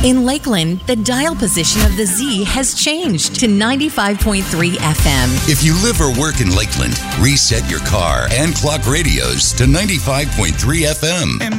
In Lakeland, the dial position of the Z has changed to 95.3 FM. If you live or work in Lakeland, reset your car and clock radios to 95.3 FM.